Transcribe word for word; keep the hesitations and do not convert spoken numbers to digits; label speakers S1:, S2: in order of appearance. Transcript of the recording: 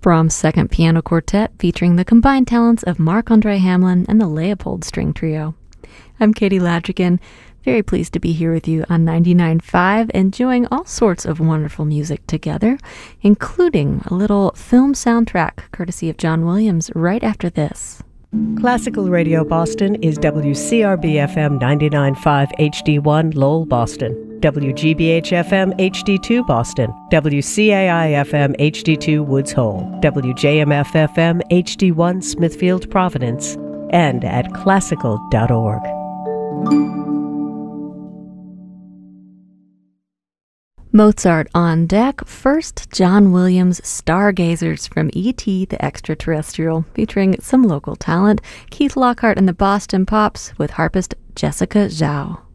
S1: Brahms' Second Piano Quartet, featuring the combined talents of Marc-Andre Hamelin and the Leopold String Trio. I'm Katie Ladrigan, very pleased to be here with you on ninety-nine point five, enjoying all sorts of wonderful music together, including a little film soundtrack courtesy of John Williams right after this.
S2: Classical Radio Boston is W C R B F M ninety-nine point five H D one Lowell, Boston, W G B H F M H D two Boston, W C A I F M H D two Woods Hole, W J M F F M H D one Smithfield, Providence, and at classical dot org.
S1: Mozart on deck. First, John Williams' Stargazers from E T the Extraterrestrial, featuring some local talent, Keith Lockhart and the Boston Pops with harpist Jessica Zhao.